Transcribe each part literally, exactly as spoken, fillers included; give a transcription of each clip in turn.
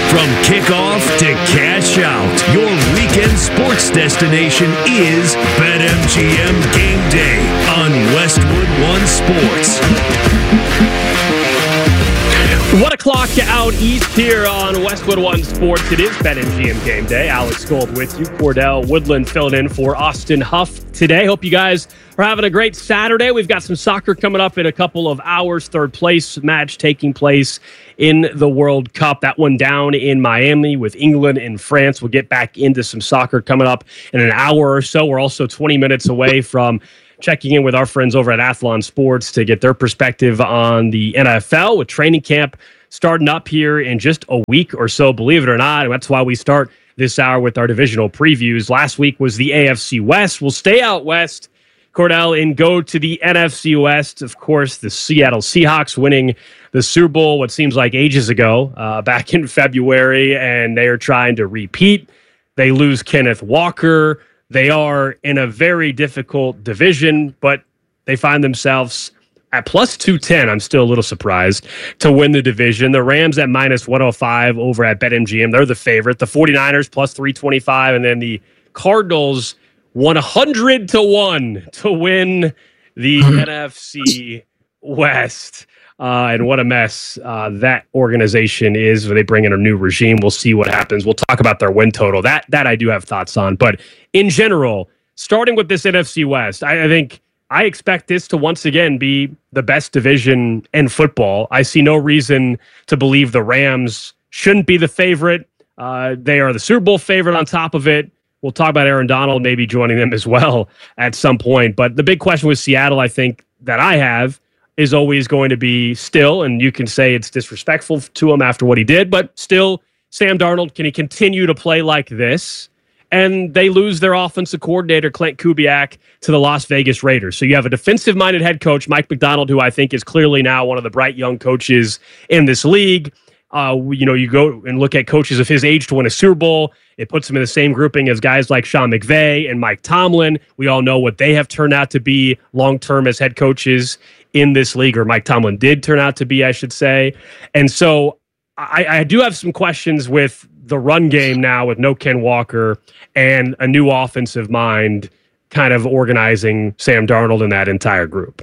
From kickoff to cash out, your weekend sports destination is BetMGM Game Day on Westwood One Sports. One o'clock out east here on Westwood One Sports. It is BetMGM Game Day. Alex Gold with you. Cordell Woodland filling in for Austin Huff today. Hope you guys are having a great Saturday. We've got some soccer coming up in a couple of hours. Third place match taking place in the World Cup. That one down in Miami with England and France. We'll get back into some soccer coming up in an hour or so. We're also twenty minutes away from checking in with our friends over at Athlon Sports to get their perspective on the N F L with training camp starting up here in just a week or so, believe it or not. And that's why we start this hour with our divisional previews. Last week was the A F C West. We'll stay out west, Cordell, and go to the N F C West. Of course, the Seattle Seahawks winning the Super Bowl, what seems like ages ago, uh, back in February, and they are trying to repeat. They lose Kenneth Walker. They are in a very difficult division, but they find themselves at plus two ten. I'm still a little surprised to win the division. The Rams at minus one oh five over at BetMGM. They're the favorite. The 49ers plus three twenty-five, and then the Cardinals one hundred to one to win the N F C West. Uh, and what a mess uh, that organization is when they bring in a new regime. We'll see what happens. We'll talk about their win total. That that I do have thoughts on. But in general, starting with this N F C West, I, I think I expect this to once again be the best division in football. I see no reason to believe the Rams shouldn't be the favorite. Uh, they are the Super Bowl favorite on top of it. We'll talk about Aaron Donald maybe joining them as well at some point. But the big question with Seattle, I think, that I have is always going to be still, and you can say it's disrespectful to him after what he did, but still, Sam Darnold, can he continue to play like this? And they lose their offensive coordinator, Clint Kubiak, to the Las Vegas Raiders. So you have a defensive-minded head coach, Mike Macdonald, who I think is clearly now one of the bright young coaches in this league. Uh, you know, you go and look at coaches of his age to win a Super Bowl. It puts him in the same grouping as guys like Sean McVay and Mike Tomlin. We all know what they have turned out to be long-term as head coaches in this league, or Mike Tomlin did turn out to be, I should say. And so I, I do have some questions with the run game now with no Ken Walker and a new offensive mind kind of organizing Sam Darnold in that entire group.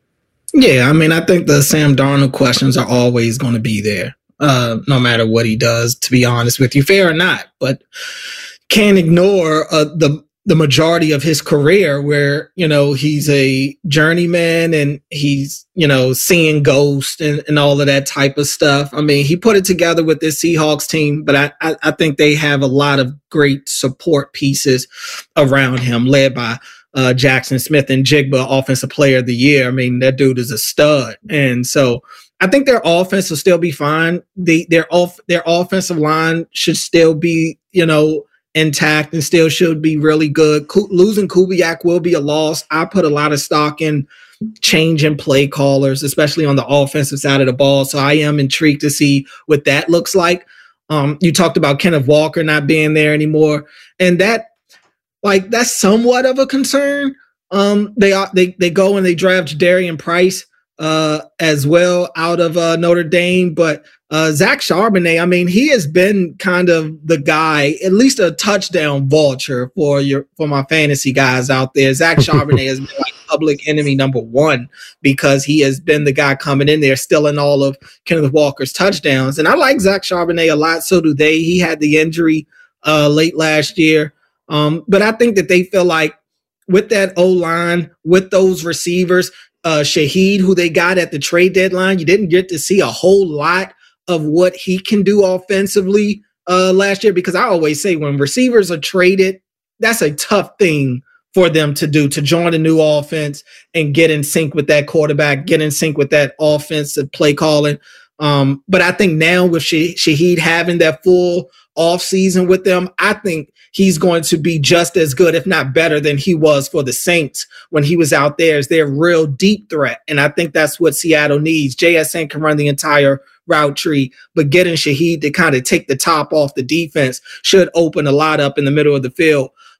Yeah, I mean, I think the Sam Darnold questions are always going to be there, uh, no matter what he does, to be honest with you, fair or not. But can't ignore uh, the the majority of his career where, you know, he's a journeyman and he's, you know, seeing ghosts and, and all of that type of stuff. I mean, he put it together with this Seahawks team, but I, I, I think they have a lot of great support pieces around him, led by uh, Jackson Smith and Jigba, Offensive Player of the Year. I mean, that dude is a stud. And so I think their offense will still be fine. They, their off, their offensive line should still be, you know, intact and still should be really good. Co- losing Kubiak will be a loss. I put a lot of stock in changing play callers, especially on the offensive side of the ball. So I am intrigued to see what that looks like. Um, you talked about Kenneth Walker not being there anymore, and that, like, that's somewhat of a concern. Um, they are they they go and they draft Darian Price uh, as well out of uh, Notre Dame, but Uh, Zach Charbonnet, I mean, he has been kind of the guy, at least a touchdown vulture for your for my fantasy guys out there. Zach Charbonnet has been like public enemy number one because he has been the guy coming in there, stealing all of Kenneth Walker's touchdowns. And I like Zach Charbonnet a lot. So do they. He had the injury uh, late last year. Um, but I think that they feel like with that O-line, with those receivers, uh, Shaheed, who they got at the trade deadline, you didn't get to see a whole lot of what he can do offensively uh, last year, because I always say when receivers are traded, that's a tough thing for them to do, to join a new offense and get in sync with that quarterback, get in sync with that offensive play calling. Um, but I think now with Sh- Shaheed having that full off season with them, I think he's going to be just as good, if not better, than he was for the Saints when he was out there as their real deep threat. And I think that's what Seattle needs. J S N can run the entire route tree, but getting Shaheed to kind of take the top off the defense should open a lot up in the middle of the field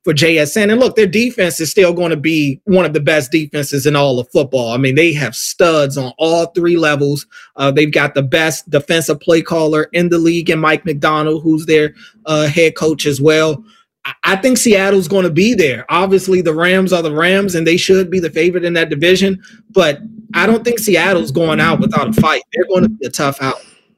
for J S N. And look, their defense is still going to be one of the best defenses in all of football. I mean, they have studs on all three levels. Uh, they've got the best defensive play caller in the league in Mike McDonald, who's their uh, head coach as well. I-, I think Seattle's going to be there. Obviously, the Rams are the Rams, and they should be the favorite in that division. But I don't think Seattle's going out without a fight. They're going to be a tough out.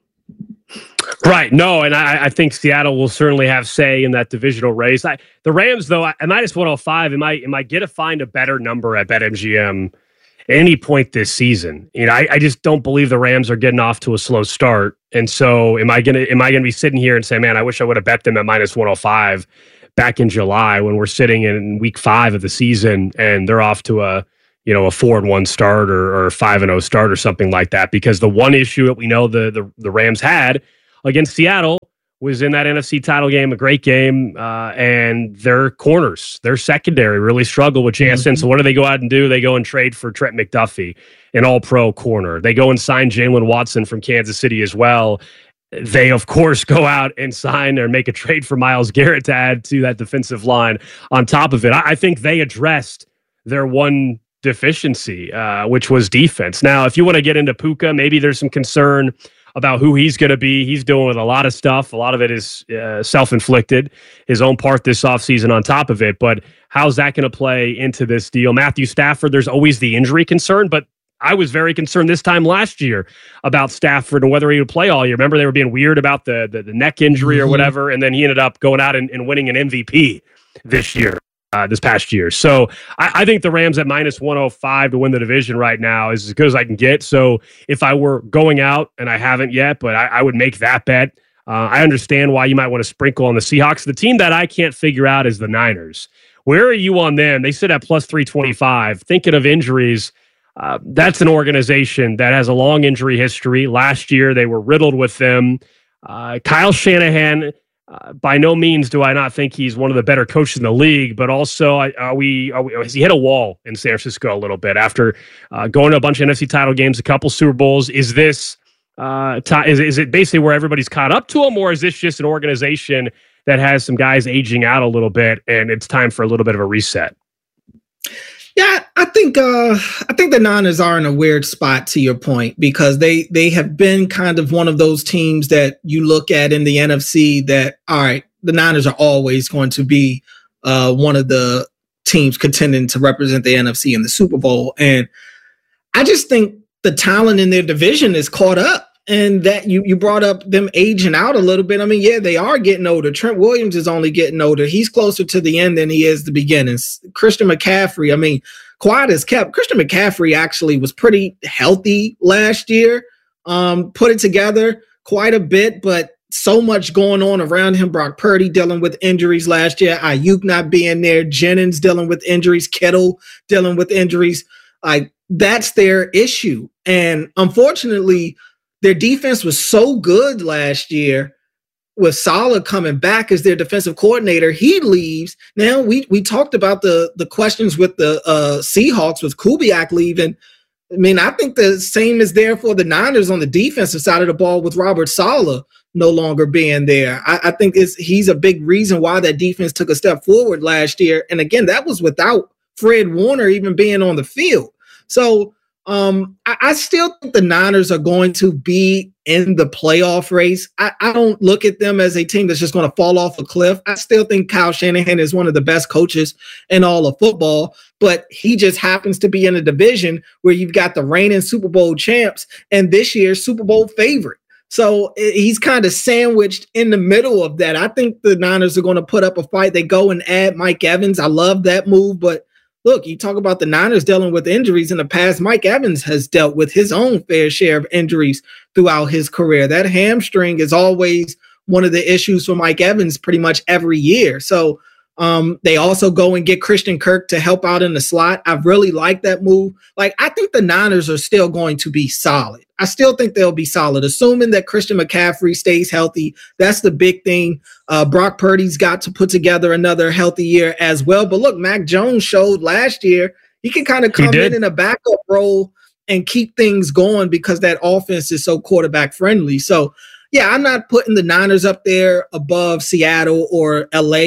Right. No, and I, I think Seattle will certainly have say in that divisional race. I, the Rams, though, at minus one oh five, am I am I going to find a better number at BetMGM at any point this season? You know, I, I just don't believe the Rams are getting off to a slow start. And so am I going to am I going to be sitting here and say, man, I wish I would have bet them at minus one oh five back in July when we're sitting in week five of the season and they're off to a you know, a four and one start or, or five and oh start or something like that. Because the one issue that we know the, the, the Rams had against Seattle was in that N F C title game, a great game, uh, and their corners, their secondary really struggle with J S N. Mm-hmm. So what do they go out and do? They go and trade for Trent McDuffie, an all-pro corner. They go and sign Jalen Watson from Kansas City as well. They, of course, go out and sign or make a trade for Myles Garrett to add to that defensive line on top of it. I, I think they addressed their one deficiency, uh, which was defense. Now, if you want to get into Puka, maybe there's some concern about who he's going to be. He's doing a lot of stuff. A lot of it is uh, self-inflicted, his own part this offseason on top of it. But how's that going to play into this deal? Matthew Stafford, there's always the injury concern, but I was very concerned this time last year about Stafford and whether he would play all year. Remember, they were being weird about the the, the neck injury or whatever, and then he ended up going out and, and winning an M V P this year. Uh, this past year. So I, I think the Rams at minus one oh five to win the division right now is as good as I can get. So if I were going out, and I haven't yet, but I, I would make that bet. Uh, I understand why you might want to sprinkle on the Seahawks. The team that I can't figure out is the Niners. Where are you on them? They sit at plus three twenty-five. Thinking of injuries, uh, that's an organization that has a long injury history. Last year, they were riddled with them. Uh, Kyle Shanahan, Uh, by no means do I not think he's one of the better coaches in the league, but also I, are we, are we has he hit a wall in San Francisco a little bit after uh, going to a bunch of N F C title games, a couple Super Bowls? Is this uh, t- is is it basically where everybody's caught up to him, or is this just an organization that has some guys aging out a little bit and it's time for a little bit of a reset? Yeah, I think uh, I think the Niners are in a weird spot, to your point, because they they have been kind of one of those teams that you look at in the N F C that, all right, the Niners are always going to be uh, one of the teams contending to represent the N F C in the Super Bowl. And I just think the talent in their division is caught up. And that you, you brought up them aging out a little bit. I mean, yeah, they are getting older. Trent Williams is only getting older. He's closer to the end than he is the beginning. Christian McCaffrey, I mean, quiet as kept. Christian McCaffrey actually was pretty healthy last year, um, put it together quite a bit, but so much going on around him. Brock Purdy dealing with injuries last year. Ayuk not being there. Jennings dealing with injuries. Kittle dealing with injuries. Like, that's their issue. And unfortunately, their defense was so good last year with Saleh coming back as their defensive coordinator. He leaves. Now, we we talked about the, the questions with the uh, Seahawks with Kubiak leaving. I mean, I think the same is there for the Niners on the defensive side of the ball with Robert Saleh no longer being there. I, I think it's, he's a big reason why that defense took a step forward last year. And again, that was without Fred Warner even being on the field. So, Um, I, I still think the Niners are going to be in the playoff race. I, I don't look at them as a team that's just going to fall off a cliff. I still think Kyle Shanahan is one of the best coaches in all of football, but he just happens to be in a division where you've got the reigning Super Bowl champs and this year's Super Bowl favorite. So he's kind of sandwiched in the middle of that. I think the Niners are going to put up a fight. They go and add Mike Evans. I love that move, but look, you talk about the Niners dealing with injuries in the past. Mike Evans has dealt with his own fair share of injuries throughout his career. That hamstring is always one of the issues for Mike Evans pretty much every year. So um, they also go and get Christian Kirk to help out in the slot. I really like that move. Like, I think the Niners are still going to be solid. I still think they'll be solid, assuming that Christian McCaffrey stays healthy. That's the big thing. Uh, Brock Purdy's got to put together another healthy year as well. But look, Mac Jones showed last year he can kind of come in in a backup role and keep things going because that offense is so quarterback friendly. So, yeah, I'm not putting the Niners up there above Seattle or L A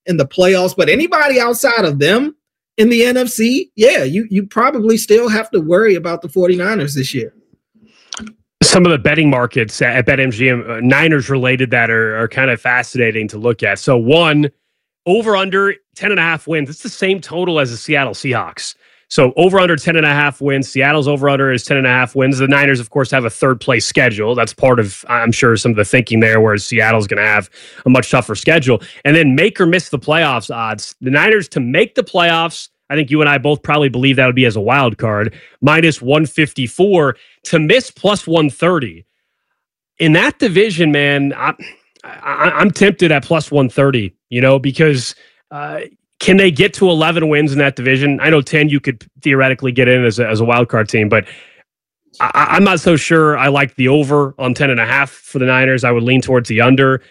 in the playoffs, but anybody outside of them in the N F C, yeah, you you probably still have to worry about the 49ers this year. Some of the betting markets at BetMGM, uh, Niners related that are, are kind of fascinating to look at. So one, over under ten and a half wins. It's the same total as the Seattle Seahawks. So over under ten and a half wins. Seattle's over under is ten and a half wins. The Niners, of course, have a third place schedule. That's part of, I'm sure, some of the thinking there, whereas Seattle's going to have a much tougher schedule. And then make or miss the playoffs odds. The Niners to make the playoffs, I think you and I both probably believe that would be as a wild card, minus one fifty-four. To miss plus one thirty. In that division, man, I, I, I'm tempted at plus one thirty, you know, because uh, can they get to eleven wins in that division? I know ten you could theoretically get in as a, as a wild card team, but I, I'm not so sure I like the over on ten and a half for the Niners. I would lean towards the under.